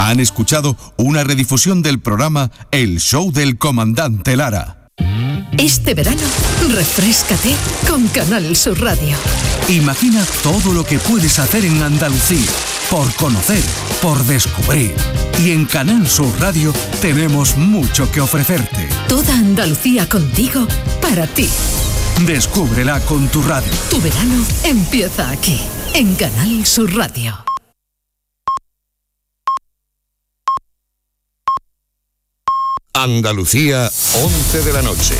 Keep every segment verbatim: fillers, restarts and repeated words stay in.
Han escuchado una redifusión del programa El Show del Comandante Lara. Este verano, refréscate con Canal Sur Radio. Imagina todo lo que puedes hacer en Andalucía, por conocer, por descubrir. Y en Canal Sur Radio tenemos mucho que ofrecerte. Toda Andalucía contigo, para ti. Descúbrela con tu radio. Tu verano empieza aquí, en Canal Sur Radio. Andalucía, once de la noche.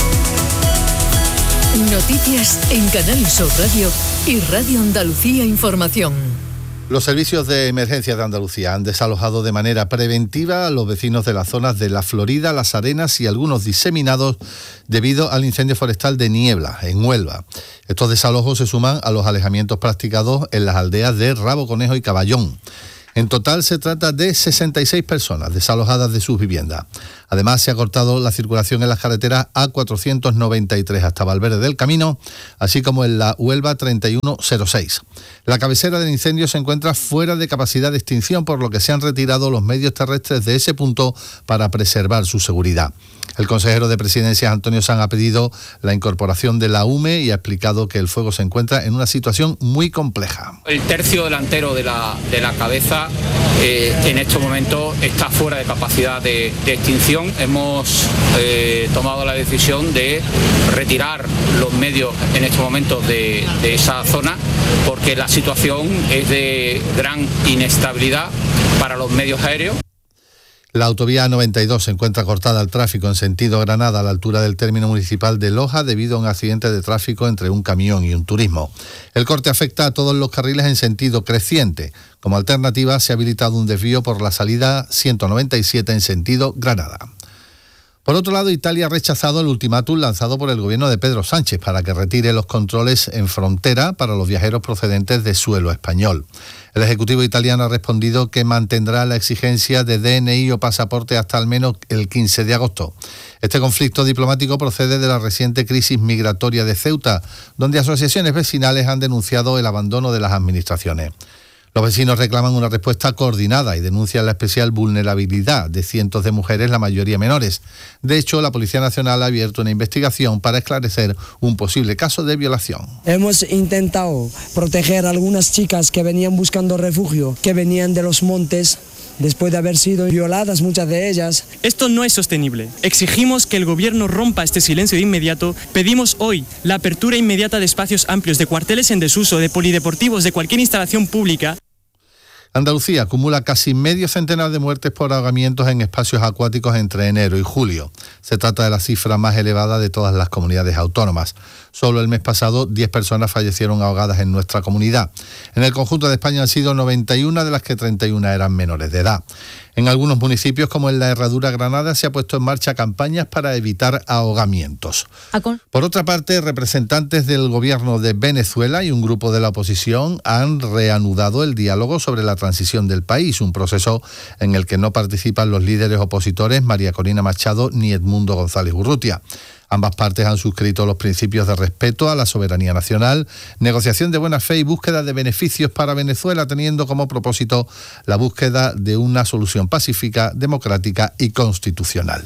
Noticias en Canal Sur Radio y Radio Andalucía Información. Los servicios de emergencia de Andalucía han desalojado de manera preventiva a los vecinos de las zonas de La Florida, Las Arenas y algunos diseminados debido al incendio forestal de Niebla, en Huelva. Estos desalojos se suman a los alejamientos practicados en las aldeas de Rabo Conejo y Caballón. En total se trata de sesenta y seis personas desalojadas de sus viviendas. Además, se ha cortado la circulación en las carreteras A cuatrocientos noventa y tres hasta Valverde del Camino, así como en la Huelva treinta y uno cero seis. La cabecera del incendio se encuentra fuera de capacidad de extinción, por lo que se han retirado los medios terrestres de ese punto para preservar su seguridad. El consejero de Presidencias, Antonio Sanz, ha pedido la incorporación de la U M E y ha explicado que el fuego se encuentra en una situación muy compleja. El tercio delantero de la, de la cabeza eh, en estos momentos está fuera de capacidad de, de extinción. Hemos eh, tomado la decisión de retirar los medios en estos momentos de, de esa zona, porque la situación es de gran inestabilidad para los medios aéreos. La autovía noventa y dos se encuentra cortada al tráfico en sentido Granada a la altura del término municipal de Loja debido a un accidente de tráfico entre un camión y un turismo. El corte afecta a todos los carriles en sentido creciente. Como alternativa se ha habilitado un desvío por la salida ciento noventa y siete en sentido Granada. Por otro lado, Italia ha rechazado el ultimátum lanzado por el gobierno de Pedro Sánchez para que retire los controles en frontera para los viajeros procedentes de suelo español. El Ejecutivo italiano ha respondido que mantendrá la exigencia de D N I o pasaporte hasta al menos el quince de agosto. Este conflicto diplomático procede de la reciente crisis migratoria de Ceuta, donde asociaciones vecinales han denunciado el abandono de las administraciones. Los vecinos reclaman una respuesta coordinada y denuncian la especial vulnerabilidad de cientos de mujeres, la mayoría menores. De hecho, la Policía Nacional ha abierto una investigación para esclarecer un posible caso de violación. Hemos intentado proteger a algunas chicas que venían buscando refugio, que venían de los montes, después de haber sido violadas muchas de ellas. Esto no es sostenible. Exigimos que el gobierno rompa este silencio de inmediato. Pedimos hoy la apertura inmediata de espacios amplios, de cuarteles en desuso, de polideportivos, de cualquier instalación pública. Andalucía acumula casi medio centenar de muertes por ahogamientos en espacios acuáticos entre enero y julio. Se trata de la cifra más elevada de todas las comunidades autónomas. Solo el mes pasado, diez personas fallecieron ahogadas en nuestra comunidad. En el conjunto de España han sido noventa y una, de las que treinta y una eran menores de edad. En algunos municipios, como en la Herradura Granada, se ha puesto en marcha campañas para evitar ahogamientos. Por otra parte, representantes del gobierno de Venezuela y un grupo de la oposición han reanudado el diálogo sobre la transición del país, un proceso en el que no participan los líderes opositores María Corina Machado ni Edmundo González Urrutia. Ambas partes han suscrito los principios de respeto a la soberanía nacional, negociación de buena fe y búsqueda de beneficios para Venezuela, teniendo como propósito la búsqueda de una solución pacífica, democrática y constitucional.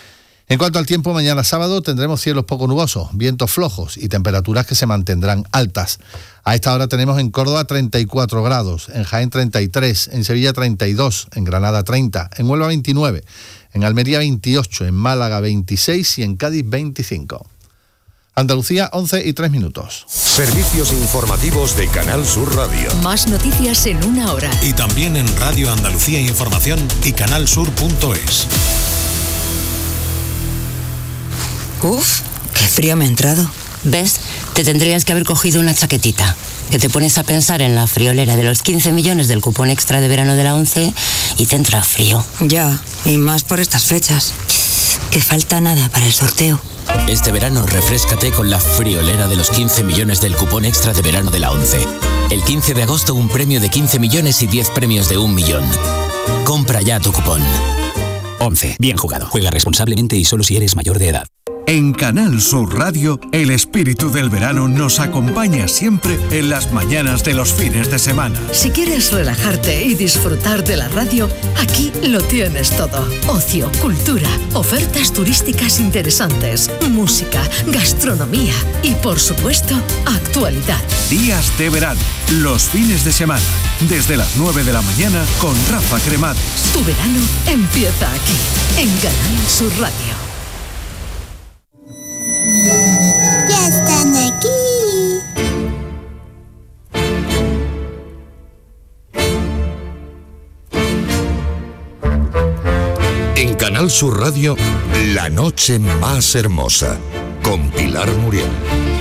En cuanto al tiempo, mañana sábado tendremos cielos poco nubosos, vientos flojos y temperaturas que se mantendrán altas. A esta hora tenemos en Córdoba treinta y cuatro grados, en Jaén treinta y tres, en Sevilla treinta y dos, en Granada treinta, en Huelva veintinueve, en Almería veintiocho, en Málaga veintiséis y en Cádiz veinticinco. Andalucía, once y tres minutos. Servicios informativos de Canal Sur Radio. Más noticias en una hora. Y también en Radio Andalucía Información y canalsur punto es. Uf, qué frío me ha entrado. ¿Ves? Te tendrías que haber cogido una chaquetita. Que te pones a pensar en la friolera de los quince millones del cupón extra de verano de la once y te entra frío. Ya, y más por estas fechas. Que falta nada para el sorteo. Este verano refréscate con la friolera de los quince millones del cupón extra de verano de la once. El quince de agosto un premio de quince millones y diez premios de un millón. Compra ya tu cupón. once. Bien jugado. Juega responsablemente y solo si eres mayor de edad. En Canal Sur Radio, el espíritu del verano nos acompaña siempre en las mañanas de los fines de semana. Si quieres relajarte y disfrutar de la radio, aquí lo tienes todo. Ocio, cultura, ofertas turísticas interesantes, música, gastronomía y, por supuesto, actualidad. Días de verano, los fines de semana, desde las nueve de la mañana con Rafa Cremades. Tu verano empieza aquí, en Canal Sur Radio. ¡Ya están aquí! En Canal Sur Radio, La Noche Más Hermosa, con Pilar Muriel.